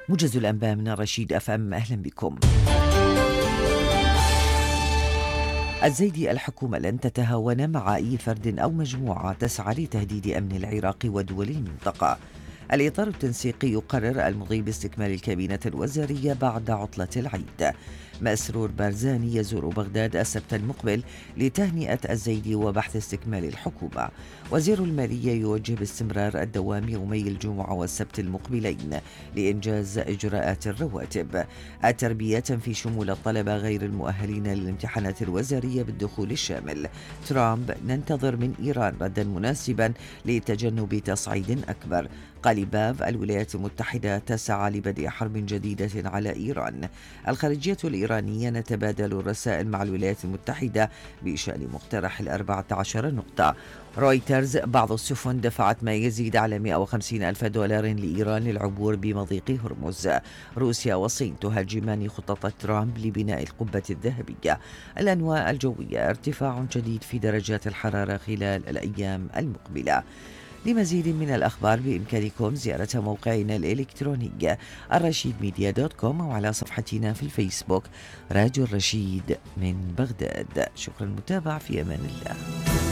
موجز الأنباء من الرشيد FM، أهلا بكم. الزيدي: الحكومة لن تتهاون مع أي فرد أو مجموعة تسعى لتهديد أمن العراق ودول المنطقة. الإطار التنسيقي يقرر المضي باستكمال الكابينة الوزارية بعد عطلة العيد. مسرور بارزاني يزور بغداد السبت المقبل لتهنئة الزيدي وبحث استكمال الحكومة. وزير المالية يوجه باستمرار الدوام يومي الجمعة والسبت المقبلين لإنجاز إجراءات الرواتب. التربية تنفي شمول الطلبة غير المؤهلين للامتحانات الوزارية بالدخول الشامل. ترامب: ننتظر من إيران ردا مناسبا لتجنب تصعيد أكبر. قليباف: الولايات المتحدة تسعى لبدء حرب جديدة على إيران. الخارجية الإيرانية: نتبادل الرسائل مع الولايات المتحدة بشأن مقترح 14 نقطة. رويترز: بعض السفن دفعت ما يزيد على 150 ألف دولار لإيران للعبور بمضيق هرمز. روسيا والصين تهاجمان خطط ترامب لبناء القبة الذهبية. الأنواع الجوية: ارتفاع شديد في درجات الحرارة خلال الأيام المقبلة. لمزيد من الأخبار بإمكانكم زيارة موقعنا الإلكتروني الرشيدميديا.com أو على صفحتنا في الفيسبوك راديو الرشيد من بغداد. شكرا للمتابعة، في أمان الله.